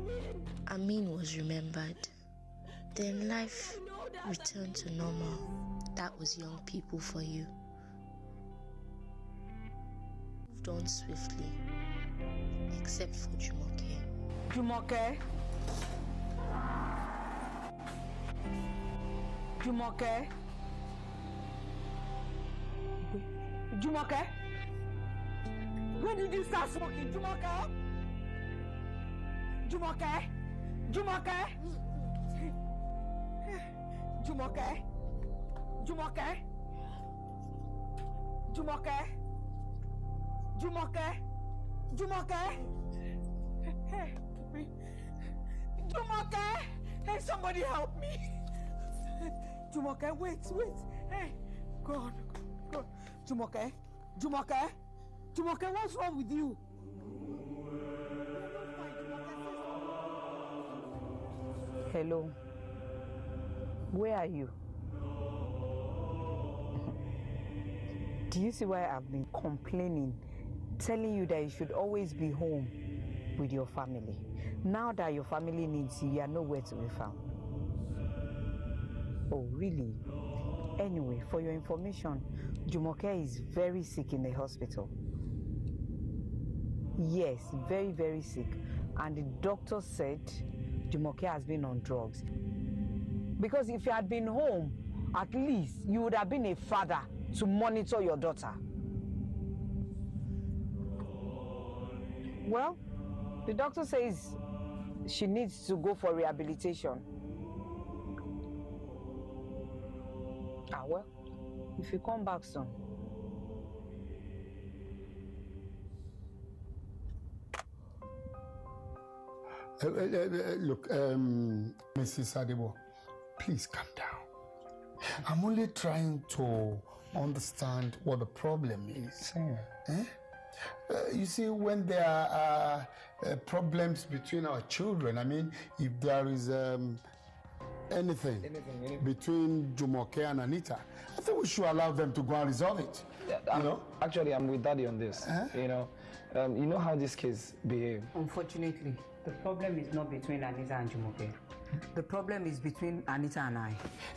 Amin was remembered. Then life returned to normal. That was young people for you. Moved on swiftly, except for Jumoke. Jumoke? Jumoke? Jumoke? When did you start smoking, Jumoke? Jumoke? Jumoke? Jumoke? Jumoke? Jumoke? Jumoke? Jumoke? Hey, Jumoke! Hey, somebody help me! Jumoke, wait. Hey, God. Jumoke? Jumoke? Jumoke, what's wrong with you? Hello. Where are you? Do you see why I've been complaining, telling you that you should always be home with your family? Now that your family needs you, you are nowhere to be found. Oh, really? Anyway, for your information, Jumoke is very sick in the hospital. Yes, very, very sick. And the doctor said Jumoke has been on drugs. Because if you had been home, at least you would have been a father to monitor your daughter. Well, the doctor says she needs to go for rehabilitation. Well, if you come back soon. Look, Mrs. Adebo, please calm down. I'm only trying to understand what the problem is. You see, when there are problems between our children, I mean, if there is anything between Jumoke and Anita, I think we should allow them to go and resolve it. Yeah, actually, I'm with Daddy on this. You know how this case behaved. Unfortunately, the problem is not between Anita and Jumoke. The problem is between Anita and I.